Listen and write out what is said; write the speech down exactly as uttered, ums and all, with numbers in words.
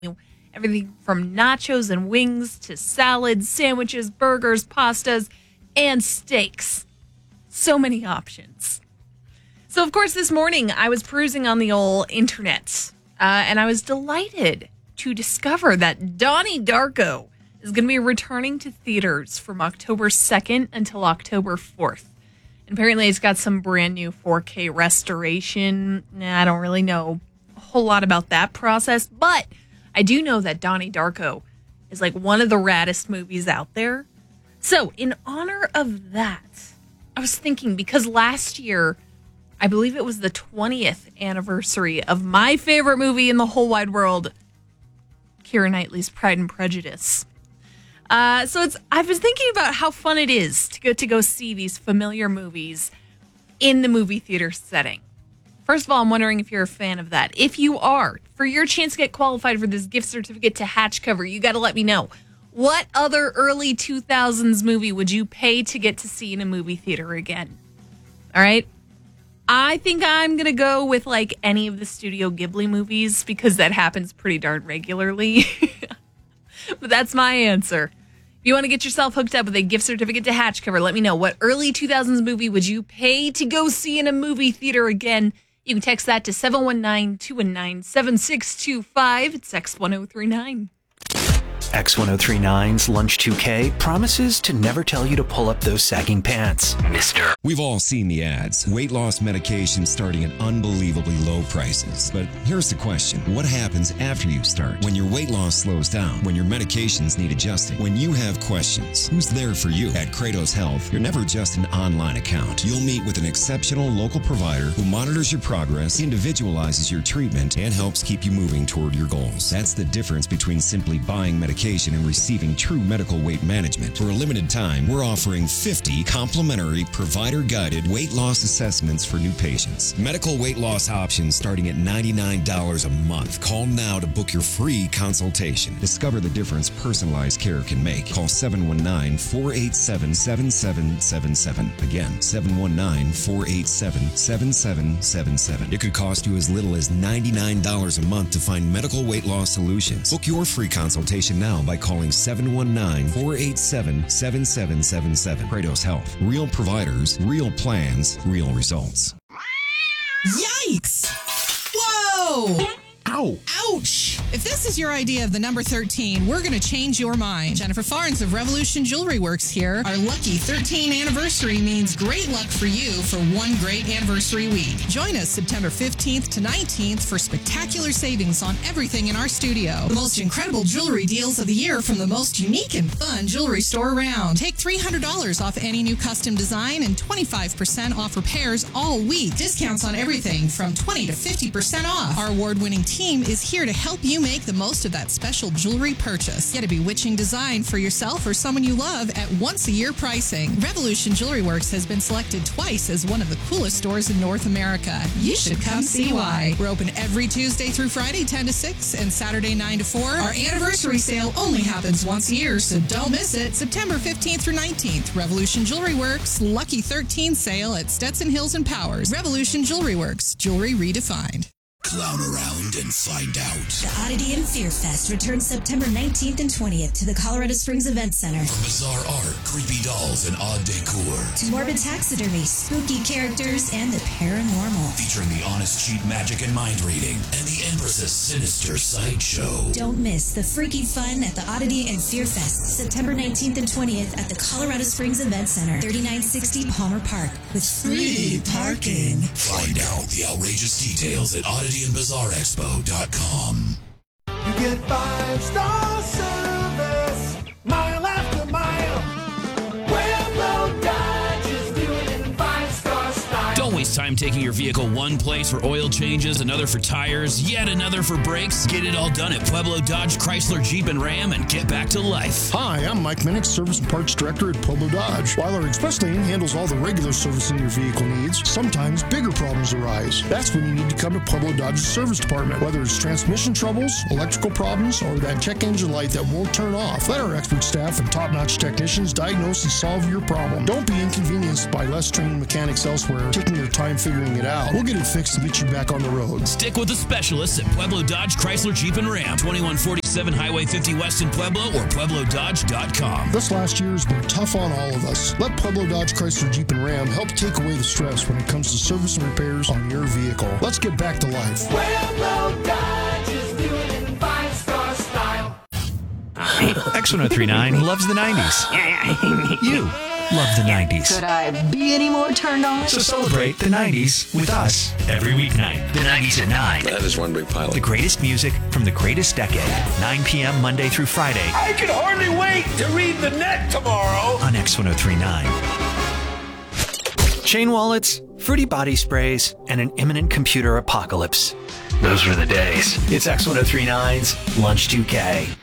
know, everything from nachos and wings to salads, sandwiches, burgers, pastas, and steaks. So many options. So, of course, this morning I was perusing on the old internet, uh, and I was delighted to discover that Donnie Darko is going to be returning to theaters from October second until October fourth. And apparently it's got some brand new four K restoration. Nah, I don't really know a whole lot about that process, but I do know that Donnie Darko is like one of the raddest movies out there. So in honor of that, I was thinking, because last year, I believe it was the twentieth anniversary of my favorite movie in the whole wide world, Keira Knightley's Pride and Prejudice. Uh, so it's I've been thinking about how fun it is to go to go see these familiar movies in the movie theater setting. First of all, I'm wondering if you're a fan of that. If you are, for your chance to get qualified for this gift certificate to Hatch Cover, you got to let me know. What other early two thousands movie would you pay to get to see in a movie theater again? All right. I think I'm going to go with like any of the Studio Ghibli movies because that happens pretty darn regularly. But that's my answer. If you want to get yourself hooked up with a gift certificate to Hatch Cover, let me know. What early two thousands movie would you pay to go see in a movie theater again? You can text that to seven one nine, two one nine, seven six two five. It's X ten thirty-nine. X ten thirty-nine's Lunch two K promises to never tell you to pull up those sagging pants, mister. We've all seen the ads. Weight loss medication starting at unbelievably low prices. But here's the question. What happens after you start? When your weight loss slows down? When your medications need adjusting? When you have questions? Who's there for you? At Kratos Health, you're never just an online account. You'll meet with an exceptional local provider who monitors your progress, individualizes your treatment, and helps keep you moving toward your goals. That's the difference between simply buying medication and receiving true medical weight management. For a limited time, we're offering fifty complimentary provider-guided weight loss assessments for new patients. Medical weight loss options starting at ninety-nine dollars a month. Call now to book your free consultation. Discover the difference personalized care can make. Call seven one nine, four eight seven, seven seven seven seven. Again, seven one nine, four eight seven, seven seven seven seven. It could cost you as little as ninety-nine dollars a month to find medical weight loss solutions. Book your free consultation now by calling seven one nine, four eight seven, seven seven seven seven. Kratos Health. Real providers, real plans, real results. Yikes! Whoa! Ow! Ouch! If this is your idea of the number thirteen, we're going to change your mind. Jennifer Farnes of Revolution Jewelry Works here. Our lucky thirteen anniversary means great luck for you for one great anniversary week. Join us September fifteenth to nineteenth for spectacular savings on everything in our studio. The most incredible jewelry deals of the year from the most unique and fun jewelry store around. Take three hundred dollars off any new custom design and twenty-five percent off repairs all week. Discounts on everything from twenty to fifty percent off. Our award-winning team is here to help you make the most of that special jewelry purchase. Get a bewitching design for yourself or someone you love at once-a-year pricing. Revolution Jewelry Works has been selected twice as one of the coolest stores in North America. You should come see why. We're open every Tuesday through Friday, ten to six, and Saturday, nine to four. Our anniversary sale only happens once a year, so don't miss it. September fifteenth through nineteenth, Revolution Jewelry Works, Lucky thirteen sale at Stetson Hills and Powers. Revolution Jewelry Works, jewelry redefined. Clown around and find out. The Oddity and Fear Fest returns September nineteenth and twentieth to the Colorado Springs Event Center. From bizarre art, creepy dolls, and odd decor, to morbid taxidermy, spooky characters, and the paranormal. Featuring the honest cheap magic and mind reading, and the Empress's sinister sideshow. Don't miss the freaky fun at the Oddity and Fear Fest, September nineteenth and twentieth at the Colorado Springs Event Center, thirty-nine sixty Palmer Park, with free parking. Find out the outrageous details at oddity and bizarre expo dot com. You get five-star service, mile after mile. Pueblo Dodge is doing it in five-star style. Don't waste time taking your vehicle one place for oil changes, another for tires, yet another for brakes. Get it all done at Pueblo Dodge, Chrysler, Jeep, and Ram and get back to life. Hi, I'm Mike Minnick, Service and Parts Director at Pueblo Dodge. While our express lane handles all the regular servicing your vehicle needs, sometimes bigger problems arise. That's when you need to come to Pueblo Dodge's service department. Whether it's transmission troubles, electrical problems, or that check engine light that won't turn off, let our expert staff and top-notch technicians diagnose and solve your problem. Don't be inconvenienced by less trained mechanics elsewhere taking your time fixing figuring it out. We'll get it fixed to get you back on the road. Stick with the specialists at Pueblo Dodge, Chrysler, Jeep, and Ram. twenty-one forty-seven Highway fifty West in Pueblo or Pueblo Dodge dot com. This last year has been tough on all of us. Let Pueblo Dodge, Chrysler, Jeep, and Ram help take away the stress when it comes to service and repairs on your vehicle. Let's get back to life. Pueblo Dodge is doing it in five-star style. X one oh three nine loves the nineties. You love the nineties. Could I be any more turned on? So celebrate the nineties with us every weeknight. The nineties at nine. That is one big pile. The greatest music from the greatest decade. nine p.m. Monday through Friday. I can hardly wait to read the net tomorrow. On X one oh three nine. Chain wallets, fruity body sprays, and an imminent computer apocalypse. Those were the days. It's X one oh three nine's Lunch two K.